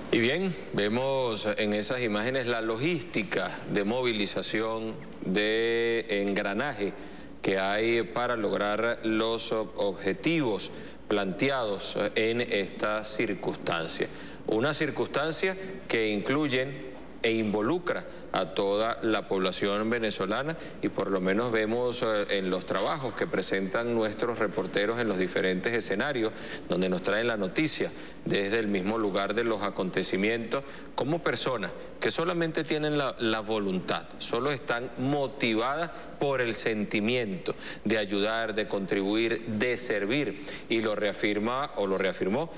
Y bien, vemos en esas imágenes la logística de movilización, de engranaje que hay para lograr los objetivos planteados en esta circunstancia. Una circunstancia que incluye e involucra a toda la población venezolana y por lo menos vemos en los trabajos que presentan nuestros reporteros en los diferentes escenarios donde nos traen la noticia desde el mismo lugar de los acontecimientos como personas que solamente tienen la voluntad, solo están motivadas por el sentimiento de ayudar, de contribuir, de servir y lo reafirma o lo reafirmó